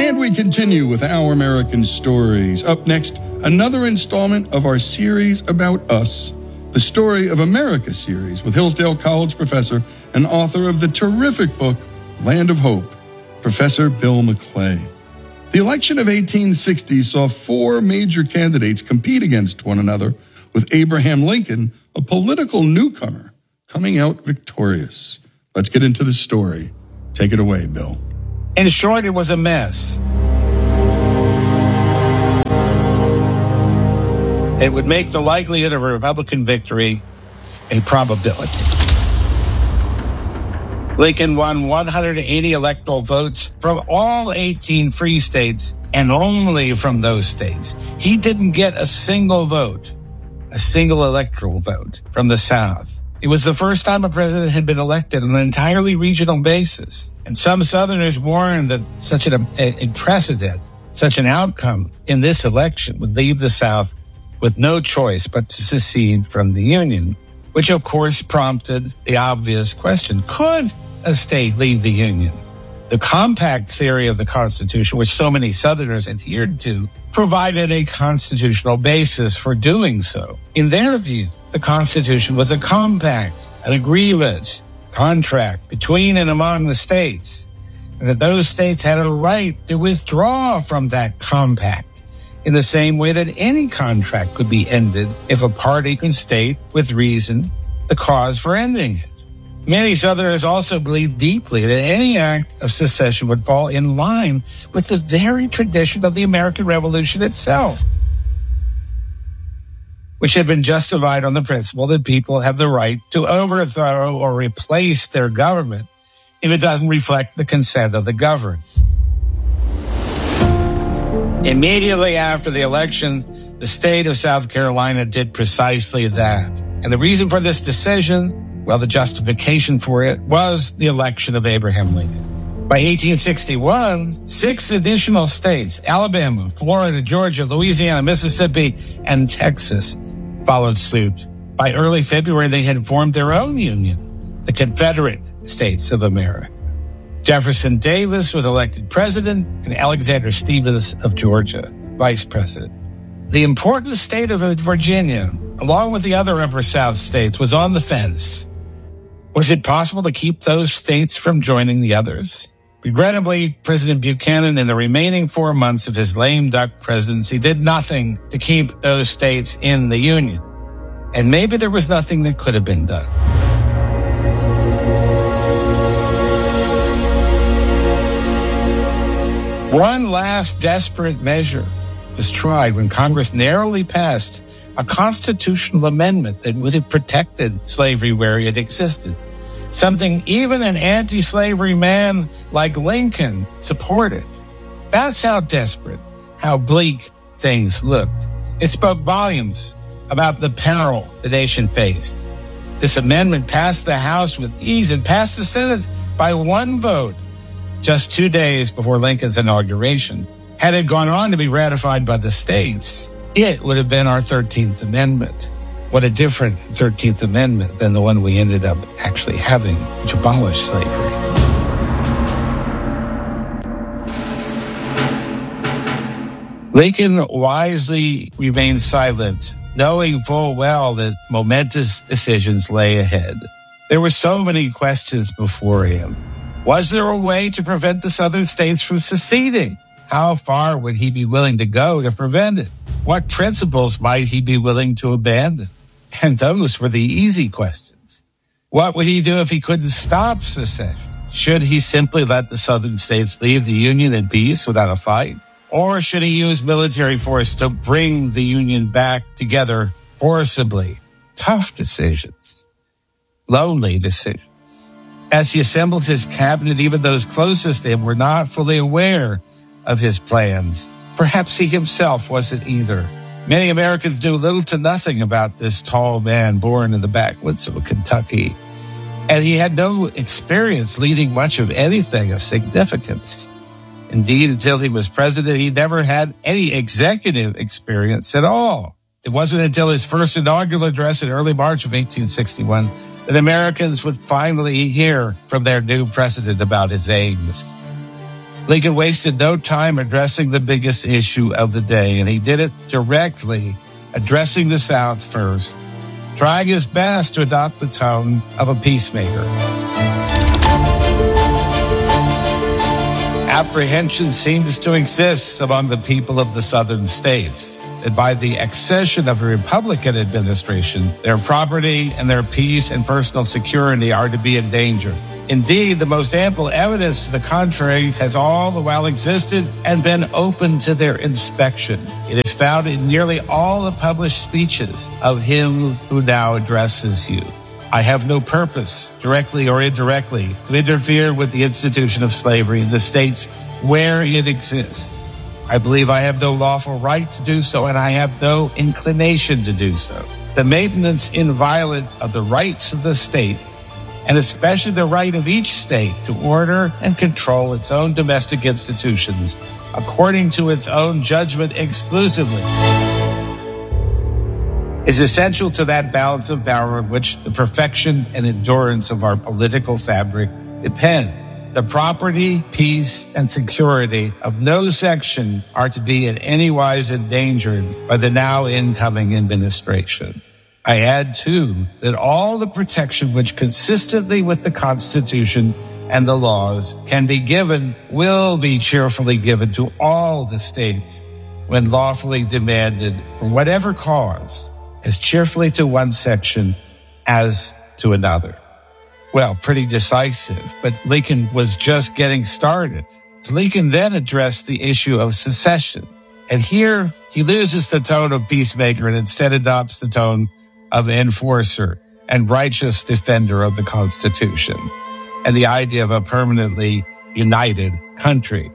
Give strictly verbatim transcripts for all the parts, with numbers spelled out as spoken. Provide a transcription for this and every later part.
And we continue with Our American Stories. Up next, another installment of our series about us, the Story of America series with Hillsdale College professor and author of the terrific book, Land of Hope, Professor Bill McClay. The election of eighteen sixty saw four major candidates compete against one another, with Abraham Lincoln, a political newcomer, coming out victorious. Let's get into the story. Take it away, Bill. In short, it was a mess. It would make the likelihood of a Republican victory a probability. Lincoln won one hundred eighty electoral votes from all eighteen free states, and only from those states. He didn't get a single vote, a single electoral vote from the South. It was the first time a president had been elected on an entirely regional basis. And some Southerners warned that such an, a, a precedent, such an outcome in this election would leave the South with no choice but to secede from the Union, which of course prompted the obvious question, could a state leave the Union? The compact theory of the Constitution, which so many Southerners adhered to, provided a constitutional basis for doing so. In their view, the Constitution was a compact, an agreement, contract between and among the states, and that those states had a right to withdraw from that compact in the same way that any contract could be ended if a party could state with reason the cause for ending it. Many Southerners also believed deeply that any act of secession would fall in line with the very tradition of the American Revolution itself, which had been justified on the principle that people have the right to overthrow or replace their government if it doesn't reflect the consent of the governed. Immediately after the election, the state of South Carolina did precisely that. And the reason for this decision, well, the justification for it was the election of Abraham Lincoln. By eighteen sixty-one, six additional states, Alabama, Florida, Georgia, Louisiana, Mississippi, and Texas, followed suit. By early February, they had formed their own union, the Confederate States of America. Jefferson Davis was elected president, and Alexander Stephens of Georgia, vice president. The important state of Virginia, along with the other Upper South states, was on the fence. Was it possible to keep those states from joining the others? Regrettably, President Buchanan, in the remaining four months of his lame duck presidency, did nothing to keep those states in the Union. And maybe there was nothing that could have been done. One last desperate measure was tried when Congress narrowly passed a constitutional amendment that would have protected slavery where it existed. Something even an anti-slavery man like Lincoln supported. That's how desperate, how bleak things looked. It spoke volumes about the peril the nation faced. This amendment passed the House with ease and passed the Senate by one vote just two days before Lincoln's inauguration. Had it gone on to be ratified by the states, it would have been our thirteenth Amendment. What a different thirteenth Amendment than the one we ended up actually having, which abolished slavery. Lincoln wisely remained silent, knowing full well that momentous decisions lay ahead. There were so many questions before him. Was there a way to prevent the southern states from seceding? How far would he be willing to go to prevent it? What principles might he be willing to abandon? And those were the easy questions. What would he do if he couldn't stop secession? Should he simply let the southern states leave the Union in peace without a fight? Or should he use military force to bring the Union back together forcibly? Tough decisions. Lonely decisions. As he assembled his cabinet, even those closest to him were not fully aware of his plans. Perhaps he himself wasn't either. Many Americans knew little to nothing about this tall man born in the backwoods of Kentucky, and he had no experience leading much of anything of significance. Indeed, until he was president, he never had any executive experience at all. It wasn't until his first inaugural address in early March of eighteen sixty-one that Americans would finally hear from their new president about his aims. Lincoln wasted no time addressing the biggest issue of the day, and he did it directly, addressing the South first, trying his best to adopt the tone of a peacemaker. Apprehension seems to exist among the people of the southern states that by the accession of a Republican administration, their property and their peace and personal security are to be in danger. Indeed, the most ample evidence to the contrary has all the while existed and been open to their inspection. It is found in nearly all the published speeches of him who now addresses you. I have no purpose, directly or indirectly, to interfere with the institution of slavery in the states where it exists. I believe I have no lawful right to do so, and I have no inclination to do so. The maintenance inviolate of the rights of the states, and especially the right of each state to order and control its own domestic institutions according to its own judgment exclusively, is essential to that balance of power on which the perfection and endurance of our political fabric depend. The property, peace, and security of no section are to be in any wise endangered by the now incoming administration. I add, too, that all the protection which consistently with the Constitution and the laws can be given will be cheerfully given to all the states when lawfully demanded for whatever cause, as cheerfully to one section as to another. Well, pretty decisive, but Lincoln was just getting started. Lincoln then addressed the issue of secession, and here he loses the tone of peacemaker and instead adopts the tone of enforcer and righteous defender of the Constitution and the idea of a permanently united country.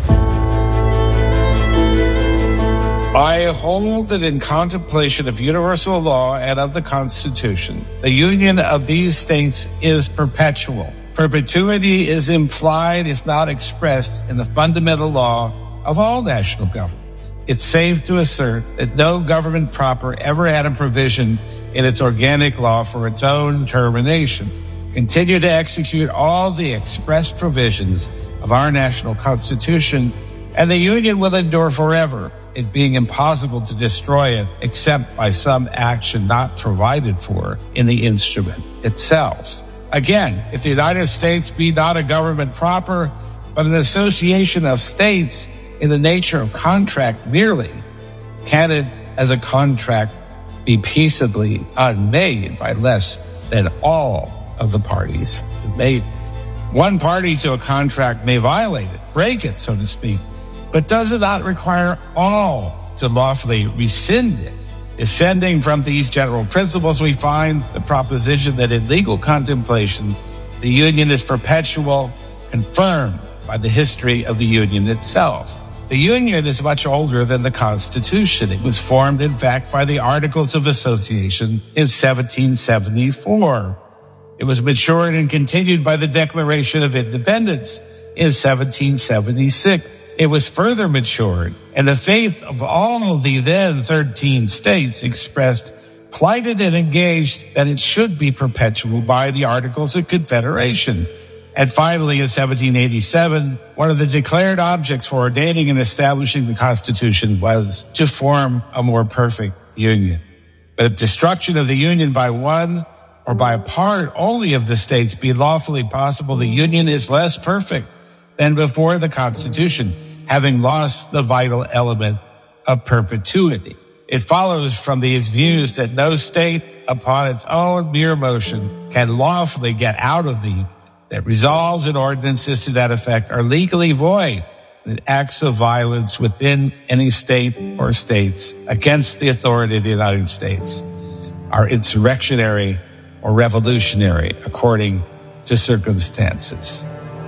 I hold that in contemplation of universal law and of the Constitution, the union of these states is perpetual. Perpetuity is implied, if not expressed, in the fundamental law of all national governments. It's safe to assert that no government proper ever had a provision in its organic law for its own termination. Continue to execute all the express provisions of our national Constitution, and the Union will endure forever, it being impossible to destroy it except by some action not provided for in the instrument itself. Again, if the United States be not a government proper, but an association of states in the nature of contract merely, can it, as a contract, be peaceably unmade by less than all of the parties who made it? One party to a contract may violate it, break it, so to speak, but does it not require all to lawfully rescind it? Descending from these general principles, we find the proposition that in legal contemplation, the Union is perpetual, confirmed by the history of the Union itself. The Union is much older than the Constitution. It was formed, in fact, by the Articles of Association in seventeen seventy-four. It was matured and continued by the Declaration of Independence in seventeen seventy-six. It was further matured, and the faith of all the then thirteen states expressed, plighted, and engaged that it should be perpetual by the Articles of Confederation. And finally, in seventeen eighty-seven, one of the declared objects for ordaining and establishing the Constitution was to form a more perfect union. But if destruction of the union by one or by a part only of the states be lawfully possible, the union is less perfect than before the Constitution, having lost the vital element of perpetuity. It follows from these views that no state, upon its own mere motion, can lawfully get out of the that resolves and ordinances to that effect are legally void, that acts of violence within any state or states against the authority of the United States are insurrectionary or revolutionary according to circumstances.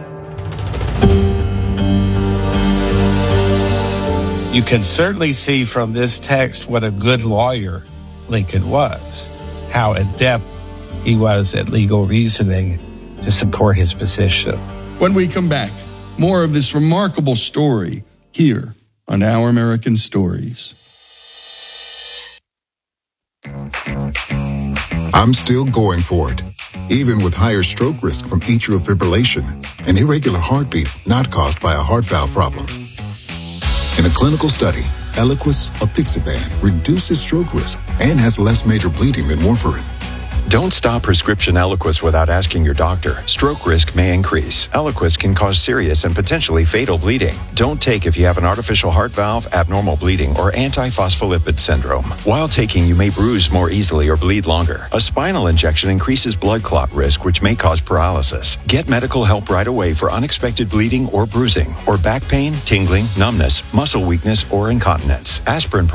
You can certainly see from this text what a good lawyer Lincoln was, how adept he was at legal reasoning to support his position. When we come back, more of this remarkable story here on Our American Stories. I'm still going for it. even with higher stroke risk from atrial fibrillation, an irregular heartbeat not caused by a heart valve problem. In a clinical study, Eliquis apixaban reduces stroke risk and has less major bleeding than warfarin. Don't stop prescription Eliquis without asking your doctor. Stroke risk may increase. Eliquis can cause serious and potentially fatal bleeding. Don't take if you have an artificial heart valve, abnormal bleeding, or antiphospholipid syndrome. While taking, you may bruise more easily or bleed longer. A spinal injection increases blood clot risk, which may cause paralysis. Get medical help right away for unexpected bleeding or bruising, or back pain, tingling, numbness, muscle weakness, or incontinence. Aspirin